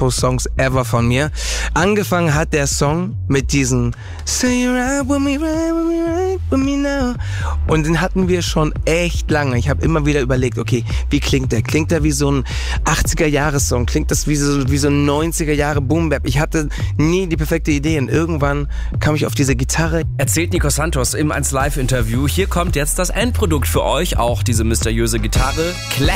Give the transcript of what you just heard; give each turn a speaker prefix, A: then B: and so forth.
A: Up-Tempo-Songs ever von mir. Angefangen hat der Song mit diesem Say you're right with me, right with me now. Und den hatten wir schon echt lange. Ich habe immer wieder überlegt, okay, wie klingt der? Klingt der wie so ein 80er-Jahres-Song? Klingt das wie so ein 90er-Jahre Boom-Bap? Ich hatte nie die perfekte Idee und irgendwann kam ich auf diese Gitarre.
B: Erzählt Nico Santos im 1Live-Interview. Hier kommt jetzt das Endprodukt für euch, auch diese mysteriöse Gitarre.